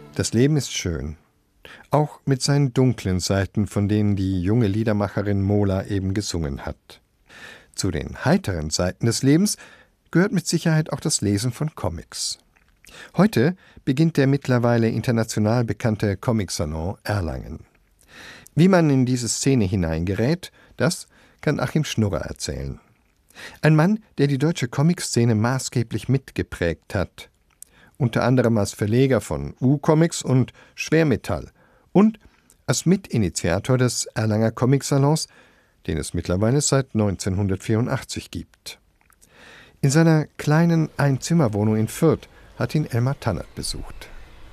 Das Leben ist schön, auch mit seinen dunklen Seiten, von denen die junge Liedermacherin Mola eben gesungen hat. Zu den heiteren Seiten des Lebens gehört mit Sicherheit auch das Lesen von Comics. Heute beginnt der mittlerweile international bekannte Comic-Salon Erlangen. Wie man in diese Szene hineingerät, das kann Achim Schnurrer erzählen. Ein Mann, der die deutsche Comic-Szene maßgeblich mitgeprägt hat. Unter anderem als Verleger von U-Comics und Schwermetall und als Mitinitiator des Erlanger Comic-Salons, den es mittlerweile seit 1984 gibt. In seiner kleinen Einzimmerwohnung in Fürth hat ihn Elmar Tannert besucht.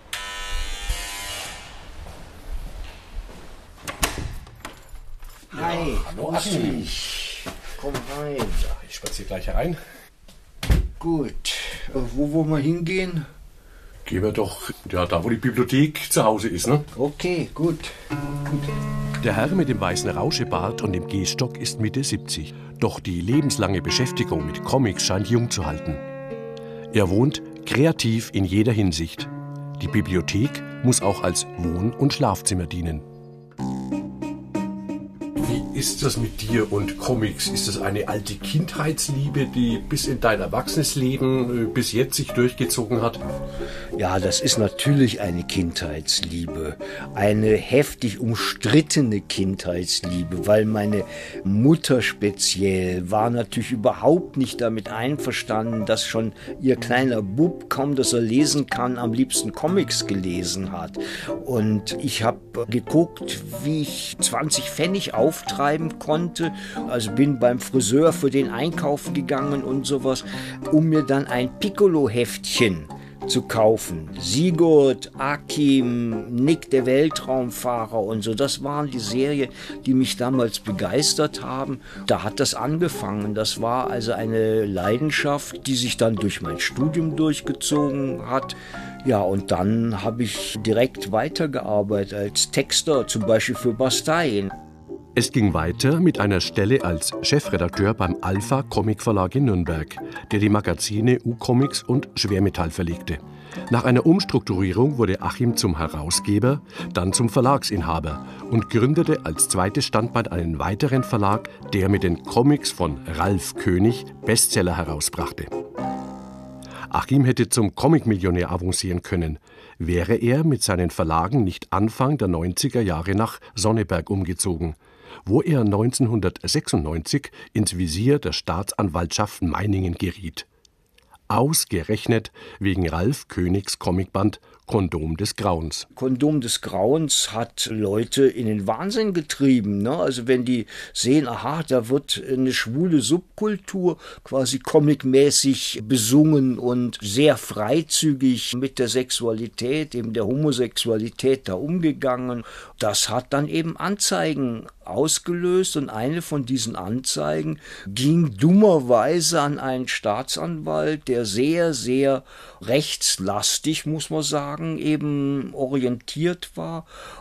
Hi, hallo Achim. Komm rein. Ja, ich spaziere gleich herein. Gut. Wo wollen wir hingehen? Gehen wir doch da, wo die Bibliothek zu Hause ist, ne? Okay, gut. Der Herr mit dem weißen Rauschebart und dem Gehstock ist Mitte 70. Doch die lebenslange Beschäftigung mit Comics scheint jung zu halten. Er wohnt kreativ in jeder Hinsicht. Die Bibliothek muss auch als Wohn- und Schlafzimmer dienen. Wie ist das mit dir und Comics? Ist das eine alte Kindheitsliebe, die bis in dein Erwachsenesleben bis jetzt sich durchgezogen hat? Ja, das ist natürlich eine Kindheitsliebe. Eine heftig umstrittene Kindheitsliebe, weil meine Mutter speziell war natürlich überhaupt nicht damit einverstanden, dass schon ihr kleiner Bub, kaum dass er lesen kann, am liebsten Comics gelesen hat. Und ich habe geguckt, wie ich 20 Pfennig auftreiben konnte. Also bin beim Friseur für den Einkaufen gegangen und sowas, um mir dann ein Piccolo-Heftchen zu kaufen. Sigurd, Akim, Nick der Weltraumfahrer und so. Das waren die Serien, die mich damals begeistert haben. Da hat das angefangen. Das war also eine Leidenschaft, die sich dann durch mein Studium durchgezogen hat. Ja, und dann habe ich direkt weitergearbeitet als Texter, zum Beispiel für Bastei. Es ging weiter mit einer Stelle als Chefredakteur beim Alpha Comic Verlag in Nürnberg, der die Magazine U-Comics und Schwermetall verlegte. Nach einer Umstrukturierung wurde Achim zum Herausgeber, dann zum Verlagsinhaber und gründete als zweites Standbein einen weiteren Verlag, der mit den Comics von Ralf König Bestseller herausbrachte. Achim hätte zum Comic-Millionär avancieren können, wäre er mit seinen Verlagen nicht Anfang der 90er Jahre nach Sonneberg umgezogen, wo er 1996 ins Visier der Staatsanwaltschaft Meiningen geriet. Ausgerechnet wegen Ralf Königs Comicband Kondom des Grauens. Kondom des Grauens hat Leute in den Wahnsinn getrieben, ne? Also wenn die sehen, aha, da wird eine schwule Subkultur quasi comicmäßig besungen und sehr freizügig mit der Sexualität, eben der Homosexualität da umgegangen. Das hat dann eben Anzeigen ausgelöst und eine von diesen Anzeigen ging dummerweise an einen Staatsanwalt, der sehr, sehr rechtslastig, muss man sagen, eben orientiert war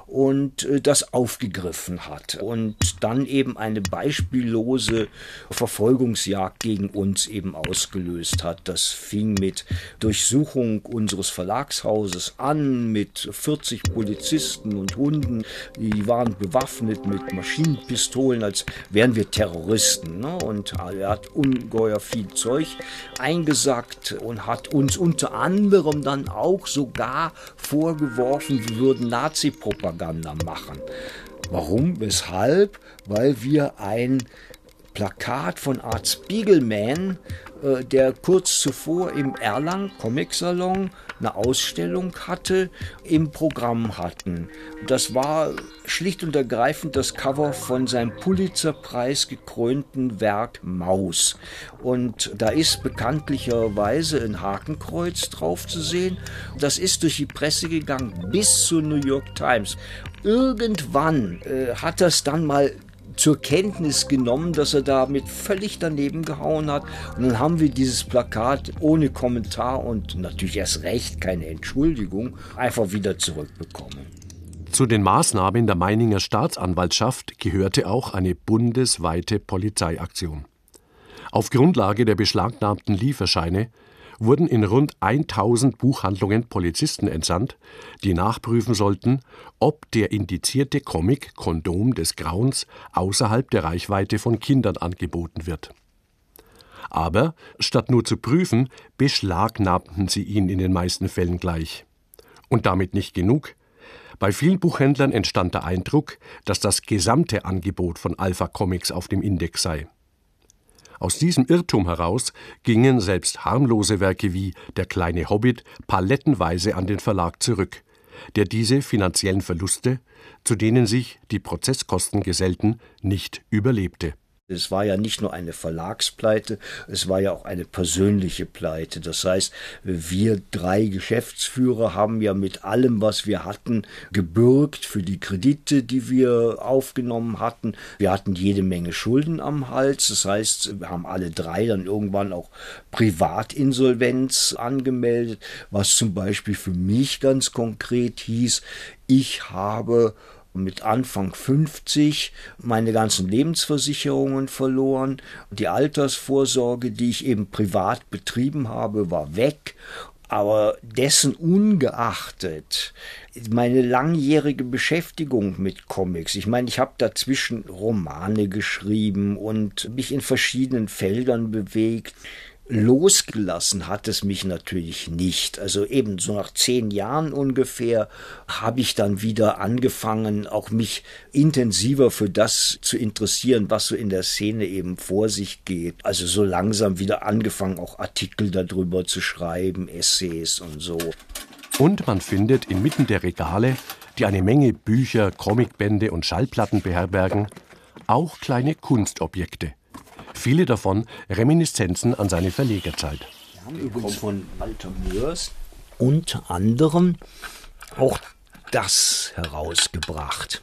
und das aufgegriffen hat und dann eben eine beispiellose Verfolgungsjagd gegen uns eben ausgelöst hat. Das fing mit Durchsuchung unseres Verlagshauses an, mit 40 Polizisten und Hunden, die waren bewaffnet mit Maschinenpistolen, als wären wir Terroristen, ne? Und er hat ungeheuer viel Zeug eingesackt und hat uns unter anderem dann auch sogar vorgeworfen, wir würden Nazi-Propaganda machen. Warum? Weshalb? Weil wir ein Plakat von Art Spiegelman, der kurz zuvor im Erlangen Comic Salon eine Ausstellung hatte, im Programm hatten. Das war schlicht und ergreifend das Cover von seinem Pulitzer-Preis gekrönten Werk Maus. Und da ist bekanntlicherweise ein Hakenkreuz drauf zu sehen. Das ist durch die Presse gegangen bis zur New York Times. Irgendwann hat das dann mal zur Kenntnis genommen, dass er damit völlig daneben gehauen hat. Und dann haben wir dieses Plakat ohne Kommentar und natürlich erst recht keine Entschuldigung einfach wieder zurückbekommen. Zu den Maßnahmen der Meininger Staatsanwaltschaft gehörte auch eine bundesweite Polizeiaktion. Auf Grundlage der beschlagnahmten Lieferscheine wurden in rund 1000 Buchhandlungen Polizisten entsandt, die nachprüfen sollten, ob der indizierte Comic Kondom des Grauens außerhalb der Reichweite von Kindern angeboten wird. Aber statt nur zu prüfen, beschlagnahmten sie ihn in den meisten Fällen gleich. Und damit nicht genug. Bei vielen Buchhändlern entstand der Eindruck, dass das gesamte Angebot von Alpha Comics auf dem Index sei. Aus diesem Irrtum heraus gingen selbst harmlose Werke wie Der kleine Hobbit palettenweise an den Verlag zurück, der diese finanziellen Verluste, zu denen sich die Prozesskosten gesellten, nicht überlebte. Es war ja nicht nur eine Verlagspleite, es war ja auch eine persönliche Pleite. Das heißt, wir 3 Geschäftsführer haben ja mit allem, was wir hatten, gebürgt für die Kredite, die wir aufgenommen hatten. Wir hatten jede Menge Schulden am Hals. Das heißt, wir haben alle 3 dann irgendwann auch Privatinsolvenz angemeldet, was zum Beispiel für mich ganz konkret hieß, ich habe mit Anfang 50 meine ganzen Lebensversicherungen verloren. Die Altersvorsorge, die ich eben privat betrieben habe, war weg. Aber dessen ungeachtet, meine langjährige Beschäftigung mit Comics, ich meine, ich habe dazwischen Romane geschrieben und mich in verschiedenen Feldern bewegt. Losgelassen hat es mich natürlich nicht. Also eben so nach 10 Jahren ungefähr habe ich dann wieder angefangen, auch mich intensiver für das zu interessieren, was so in der Szene eben vor sich geht. Also so langsam wieder angefangen, auch Artikel darüber zu schreiben, Essays und so. Und man findet inmitten der Regale, die eine Menge Bücher, Comicbände und Schallplatten beherbergen, auch kleine Kunstobjekte. Viele davon Reminiszenzen an seine Verlegerzeit. Wir haben übrigens von Walter Moers unter anderem auch das herausgebracht.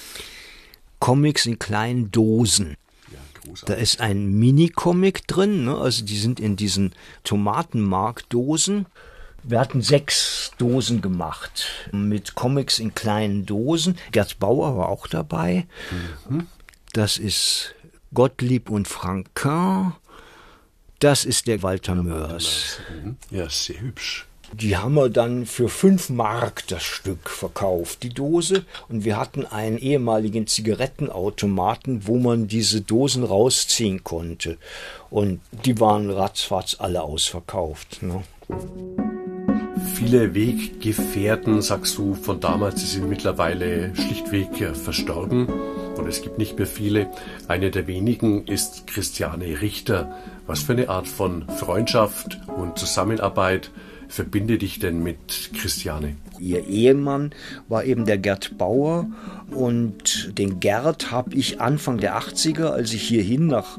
Comics in kleinen Dosen. Da ist ein Mini-Comic drin, ne? Also die sind in diesen Tomatenmarkdosen. Wir hatten 6 Dosen gemacht mit Comics in kleinen Dosen. Gerd Bauer war auch dabei. Das ist Gottlieb und Franquin, das ist der Walter Moers. Ja, sehr hübsch. Die haben wir dann für 5 Mark das Stück verkauft, die Dose. Und wir hatten einen ehemaligen Zigarettenautomaten, wo man diese Dosen rausziehen konnte. Und die waren ratzfatz alle ausverkauft, ne? Viele Weggefährten, sagst du, von damals, die sind mittlerweile schlichtweg verstorben. Und es gibt nicht mehr viele. Eine der wenigen ist Christiane Richter. Was für eine Art von Freundschaft und Zusammenarbeit verbindet dich denn mit Christiane? Ihr Ehemann war eben der Gerd Bauer und den Gerd habe ich Anfang der 80er, als ich hierhin nach